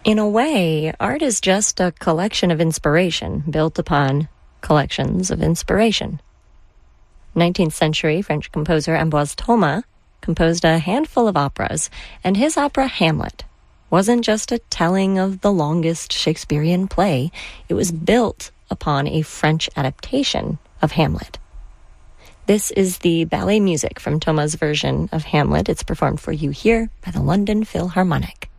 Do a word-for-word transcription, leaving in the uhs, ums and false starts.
In a way, art is just a collection of inspiration built upon collections of inspiration. nineteenth century French composer Ambroise Thomas composed a handful of operas, and his opera Hamlet wasn't just a telling of the longest Shakespearean play. It was built upon a French adaptation of Hamlet. This is the ballet music from Thomas' version of Hamlet. It's performed for you here by the London Philharmonic.